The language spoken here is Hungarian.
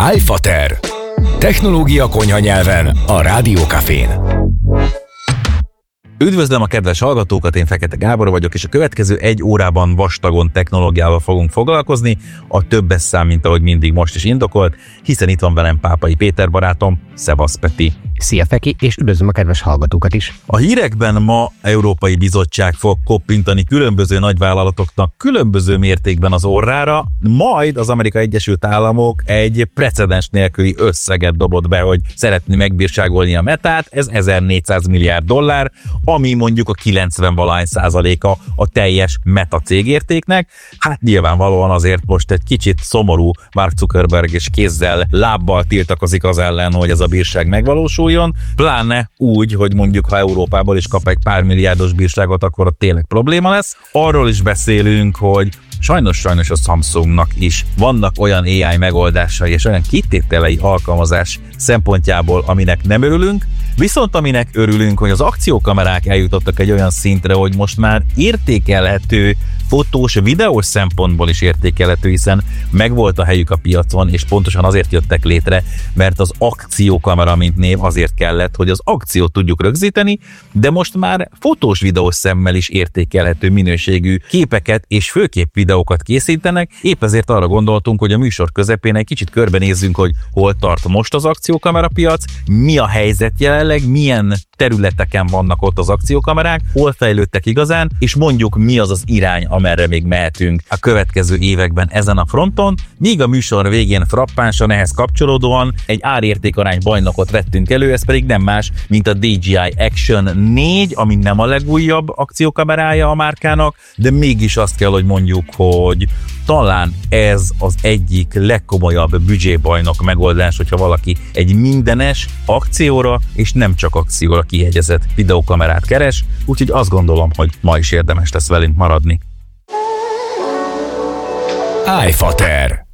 iFater. Technológia konyha nyelven a Rádiókafén. Üdvözlöm a kedves hallgatókat, én Fekete Gábor vagyok, és a következő 1 órában vastagon technológiával fogunk foglalkozni, a többes szám, mint ahogy mindig most is indokolt, hiszen itt van velem Pápai Péter barátom, szevasz Peti. Szia Feki, és üdvözlöm a kedves hallgatókat is. A hírekben ma Európai Bizottság fog koppintani különböző nagyvállalatoknak különböző mértékben az orrára, majd az Amerikai Egyesült Államok egy precedens nélküli összeget dobott be, hogy szeretné megbírságolni a Metát, ez $1400 milliárd, ami mondjuk a 90% a teljes Meta cégértéknek. Hát nyilvánvalóan azért most egy kicsit szomorú Mark Zuckerberg, és kézzel, lábbal tiltakozik az ellen, hogy ez a bírság megvalósuljon, pláne úgy, hogy mondjuk ha Európából is kap egy pár milliárdos bírságot, akkor ott tényleg probléma lesz. Arról is beszélünk, hogy sajnos a Samsungnak is vannak olyan AI megoldásai és olyan kitételei alkalmazás szempontjából, aminek nem örülünk, viszont aminek örülünk, hogy az akciókamerák eljutottak egy olyan szintre, hogy most már értékelhető, fotós, videós szempontból is értékelhető, hiszen megvolt a helyük a piacon, és pontosan azért jöttek létre, mert az akciókamera, mint név azért kellett, hogy az akciót tudjuk rögzíteni, de most már fotós, videós szemmel is értékelhető minőségű képeket és főkép videókat készítenek, épp ezért arra gondoltunk, hogy a műsor közepén egy kicsit körbenézzünk, hogy hol tart most az akciókamera piac, mi a helyzet jelenleg, milyen területeken vannak ott az akciókamerák, hol fejlődtek igazán, és mondjuk mi az az irány, amerre még mehetünk a következő években ezen a fronton, míg a műsor végén frappánsan ehhez kapcsolódóan egy árértékarány bajnokot vettünk elő, ez pedig nem más, mint a DJI Action 4, ami nem a legújabb akciókamerája a márkának, de mégis azt kell, hogy mondjuk, hogy talán ez az egyik legkomolyabb büdzsébajnok megoldás, hogyha valaki egy mindenes akcióra, és nem csak akcióra kihegyezett videókamerát keres, úgyhogy azt gondolom, hogy ma is érdemes lesz velünk maradni. iFater.